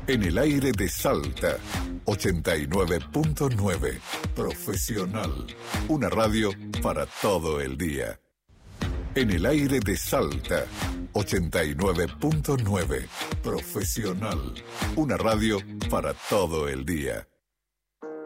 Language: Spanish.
En el aire de Salta, 89.9. Profesional. Una radio para todo el día. En el aire de Salta, 89.9. Profesional. Una radio para todo el día.